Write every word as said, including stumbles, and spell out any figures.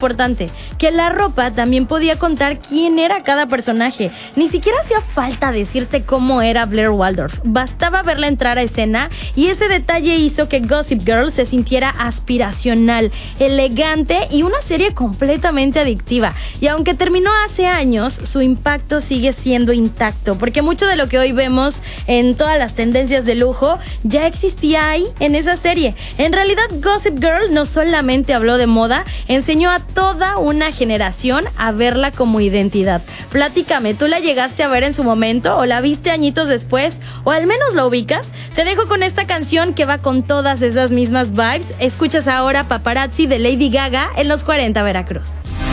importante, que la ropa también podía contar quién era cada personaje. Ni siquiera hacía falta decirte cómo era Blair Waldorf. Bastaba verla entrar a escena y ese detalle hizo que Gossip Girl se sintiera aspiracional, elegante y una serie completamente adictiva. Y aunque terminó hace años, su impacto sigue siendo intacto, porque mucho de lo que hoy vemos en todas las tendencias de lujo ya existía ahí en esa serie. En realidad, Gossip Girl no solamente habló de moda, enseñó a toda una generación a verla como identidad. Platícame, ¿tú la llegaste a ver en su momento o la viste añitos después o al menos la ubicas? Te dejo con esta canción que va con todas esas mismas vibes. Escuchas ahora Paparazzi de Lady Gaga en los cuarenta Veracruz.